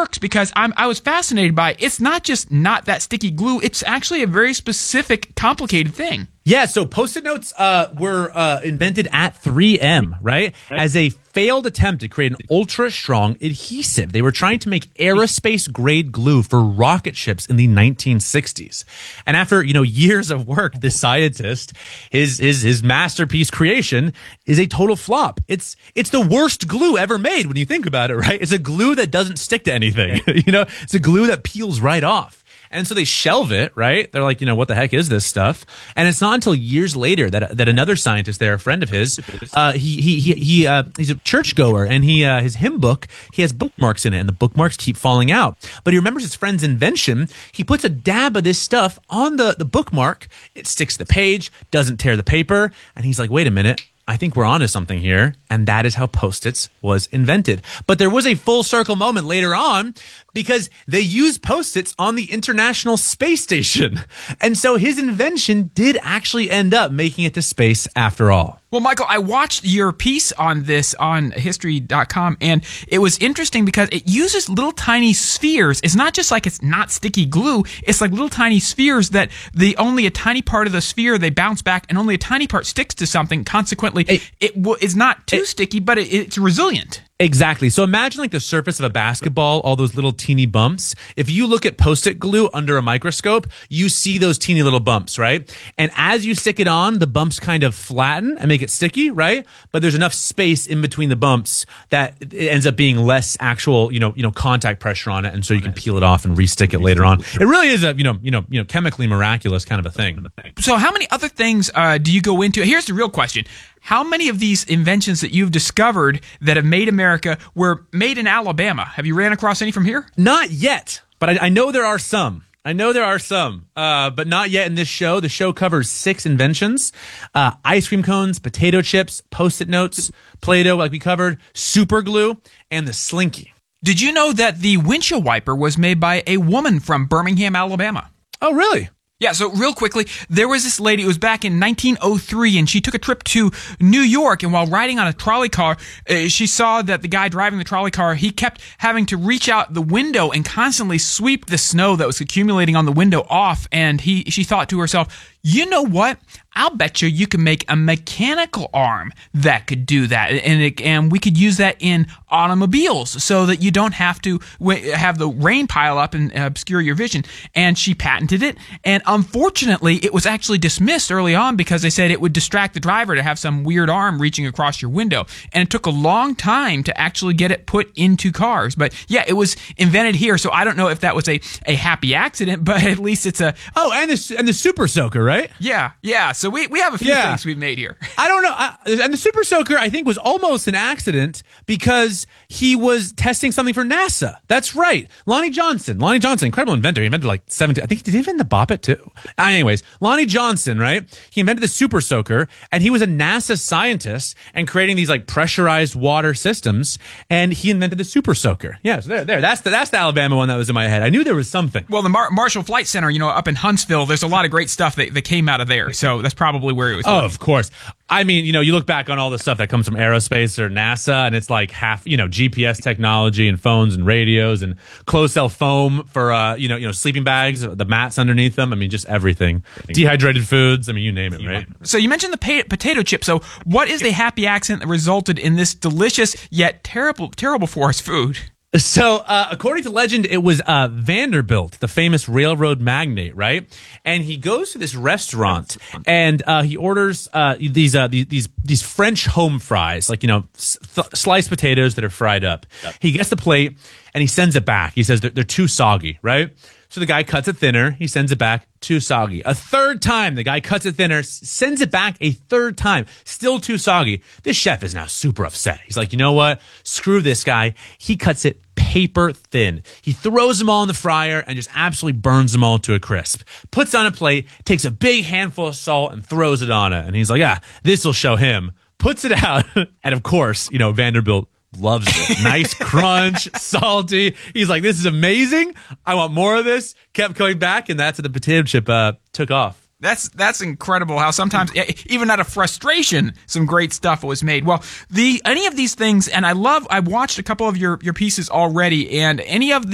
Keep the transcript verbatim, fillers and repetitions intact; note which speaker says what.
Speaker 1: works because I'm, I was fascinated by it. It's not just not that sticky glue. It's actually a very specific, complicated thing.
Speaker 2: Yeah, so Post-it notes uh, were uh, invented at three M, right? As a failed attempt to create an ultra-strong adhesive. They were trying to make aerospace-grade glue for rocket ships in the nineteen sixties. And after, you know, years of work, this scientist, his his his masterpiece creation is a total flop. It's it's the worst glue ever made when you think about it, right? It's a glue that doesn't stick to anything. You know, it's a glue that peels right off. And so they shelve it, right? They're like, you know, what the heck is this stuff? And it's not until years later that that another scientist there, a friend of his, uh, he he he he uh, he's a churchgoer, and he uh, his hymn book, he has bookmarks in it, and the bookmarks keep falling out. But he remembers his friend's invention. He puts a dab of this stuff on the the bookmark. It sticks to the page, doesn't tear the paper, and he's like, wait a minute. I think we're onto something here, and that is how Post-its was invented. But there was a full circle moment later on because they used Post-its on the International Space Station. And so his invention did actually end up making it to space after all.
Speaker 1: Well, Michael, I watched your piece on this on history dot com, and it was interesting because it uses little tiny spheres. It's not just like it's not sticky glue. It's like little tiny spheres that the only a tiny part of the sphere, they bounce back, and only a tiny part sticks to something. Consequently, it, it w- is not too it, sticky, but it, it's resilient.
Speaker 2: Exactly. So imagine like the surface of a basketball, all those little teeny bumps. If you look at Post-it glue under a microscope, you see those teeny little bumps, right? And as you stick it on, the bumps kind of flatten and make it sticky, right? But there's enough space in between the bumps that it ends up being less actual, you know, you know, contact pressure on it, and so you can peel it off and re-stick it later on. It really is a, you know, you know, you know, chemically miraculous kind of a thing.
Speaker 1: So how many other things uh, do you go into? Here's the real question. How many of these inventions that you've discovered that have made America were made in Alabama? Have you ran across any from here?
Speaker 2: Not yet, but I, I know there are some. I know there are some, uh, but not yet in this show. The show covers six inventions: uh, ice cream cones, potato chips, Post-it notes, Play-Doh, like we covered, super glue, and the Slinky.
Speaker 1: Did you know that the windshield wiper was made by a woman from Birmingham, Alabama?
Speaker 2: Oh, really?
Speaker 1: Yeah, so real quickly, there was this lady, it was back in nineteen oh three, and she took a trip to New York, and while riding on a trolley car, uh, she saw that the guy driving the trolley car, he kept having to reach out the window and constantly sweep the snow that was accumulating on the window off, and he she thought to herself, you know what? I'll bet you you can make a mechanical arm that could do that, and it, and we could use that in automobiles so that you don't have to w- have the rain pile up and obscure your vision. And she patented it, and unfortunately, it was actually dismissed early on because they said it would distract the driver to have some weird arm reaching across your window. And it took a long time to actually get it put into cars. But yeah, it was invented here, so I don't know if that was a, a happy accident, but at least it's a...
Speaker 2: Oh, and the, and the Super Soaker, right?
Speaker 1: Yeah, yeah. So we, we have a few
Speaker 2: yeah.
Speaker 1: things we've made here.
Speaker 2: I don't know. I, and the Super Soaker, I think, was almost an accident because he was testing something for NASA. That's right. Lonnie Johnson. Lonnie Johnson, incredible inventor. He invented like seventeen. I think he did invent the Bop It too. Anyways, Lonnie Johnson, right? He invented the Super Soaker, and he was a NASA scientist and creating these like pressurized water systems. And he invented the Super Soaker. Yeah, so there, there. That's the that's the Alabama one that was in my head. I knew there was something.
Speaker 1: Well, the Mar- Marshall Flight Center, you know, up in Huntsville, there's a lot of great stuff that, that came out of there. So that's probably where it was.
Speaker 2: Oh, of course. I mean, you know, you look back on all the stuff that comes from aerospace or NASA, and it's like half, you know, G P S technology and phones and radios and closed cell foam for, uh, you know, you know, sleeping bags, the mats underneath them. I mean, just everything. Dehydrated foods. I mean, you name it, right?
Speaker 1: So you mentioned the pa- potato chip. So what is the happy accident that resulted in this delicious yet terrible, terrible for us food?
Speaker 2: So, uh, according to legend, it was uh, Vanderbilt, the famous railroad magnate, right? And he goes to this restaurant and uh, he orders uh, these uh, these these French home fries, like, you know, th- sliced potatoes that are fried up. Yep. He gets the plate and he sends it back. He says they're, they're too soggy, right? So the guy cuts it thinner. He sends it back, too soggy. A third time, the guy cuts it thinner, sends it back a third time, still too soggy. This chef is now super upset. He's like, you know what? Screw this guy. He cuts it paper thin. He throws them all in the fryer and just absolutely burns them all to a crisp. Puts on a plate, takes a big handful of salt and throws it on it. And he's like, yeah, this will show him. Puts it out. And of course, you know, Vanderbilt loves it. Nice crunch, salty. He's like, this is amazing. I want more of this. Kept going back, and that's how the potato chip uh, took off.
Speaker 1: That's that's incredible how sometimes, even out of frustration, some great stuff was made. Well, the any of these things, and I love, I watched a couple of your, your pieces already, and any of the